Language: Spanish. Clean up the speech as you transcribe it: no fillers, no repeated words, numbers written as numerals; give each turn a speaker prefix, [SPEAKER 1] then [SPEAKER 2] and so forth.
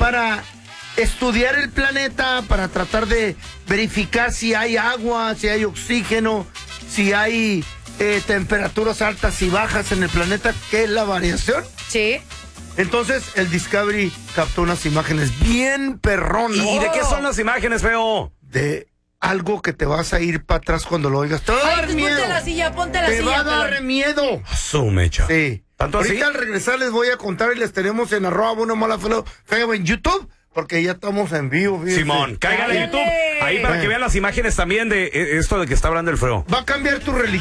[SPEAKER 1] para estudiar el planeta, para tratar de verificar si hay agua, si hay oxígeno, si hay temperaturas altas y bajas en el planeta, ¿qué es la variación?
[SPEAKER 2] Sí.
[SPEAKER 1] Entonces, el Discovery captó unas imágenes bien perronas.
[SPEAKER 3] ¿Y de qué son las imágenes, feo?
[SPEAKER 1] De algo que te vas a ir para atrás cuando lo oigas. Te va a dar
[SPEAKER 2] Pues
[SPEAKER 1] miedo.
[SPEAKER 2] ponte la silla, ponte la
[SPEAKER 1] Te
[SPEAKER 2] silla.
[SPEAKER 1] va a dar
[SPEAKER 2] pelón.
[SPEAKER 1] miedo.
[SPEAKER 3] Su mecha.
[SPEAKER 1] Sí.
[SPEAKER 3] ¿Tanto
[SPEAKER 1] Ahorita
[SPEAKER 3] así?
[SPEAKER 1] al regresar les voy a contar y les tenemos en @unomala_feo en YouTube, porque ya estamos en vivo. Fíjense.
[SPEAKER 3] Simón, cáigale a YouTube ahí para que vean las imágenes también de esto de que está hablando el feo.
[SPEAKER 1] Va a cambiar tu religión.